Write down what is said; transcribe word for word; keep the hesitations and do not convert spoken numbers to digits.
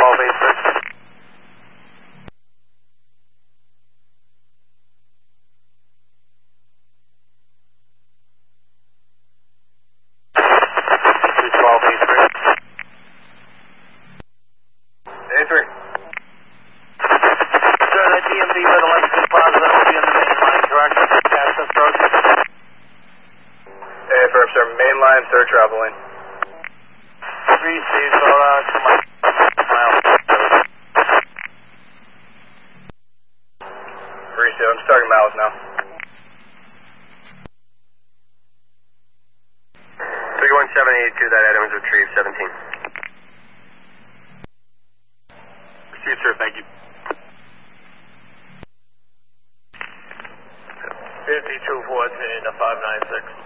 twelve eight six. two twelve eight three. A three. Sir, that D M V by the Lexington Plaza, that will be on the main line, correct? Access road. A affirm, sir. Main line, third travel lane. Three, Steve, so uh, come on. Mile. Three, so I'm starting miles now. three one seven eight two, that item was retrieved, seventeen. Received, sir, thank you. fifty-two fourteen to five nine six.